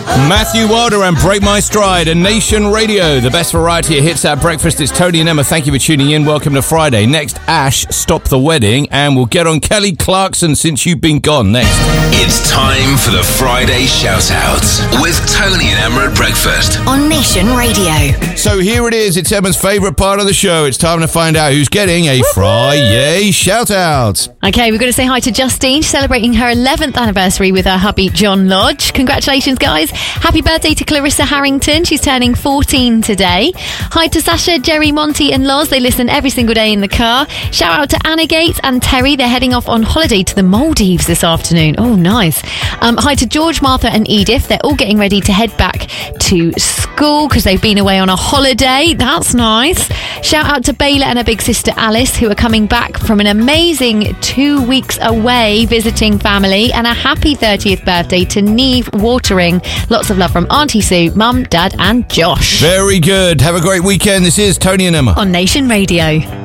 Matthew Wilder and Break My Stride and Nation Radio. The best variety of hits at breakfast. It's Tony and Emma. Thank you for tuning in. Welcome to Friday. Next, Ash, Stop the Wedding. And we'll get on Kelly Clarkson, Since You've Been Gone, next. It's time for the Friday Shout-Outs with Tony and Emma at breakfast. On Nation Radio. So here it is. It's Emma's favourite part of the show. It's time to find out who's getting a Friday Shout-Out. Okay, we've got to say hi to Justine, celebrating her 11th anniversary with her hubby, John Lodge. Congratulations, guys. Happy birthday to Clarissa Harrington. She's turning 14 today. Hi to Sasha, Jerry, Monty and Loz. They listen every single day in the car. Shout out to Anna Gates and Terry. They're heading off on holiday to the Maldives this afternoon. Oh, nice. Hi to George, Martha and Edith. They're all getting ready to head back to school because they've been away on a holiday. That's nice. Shout out to Bayla and her big sister Alice, who are coming back from an amazing 2 weeks away visiting family. And a happy 30th birthday to Neve Watering. Lots of love from Auntie Sue, Mum, Dad and Josh. Very good. Have a great weekend. This is Tony and Emma on Nation Radio.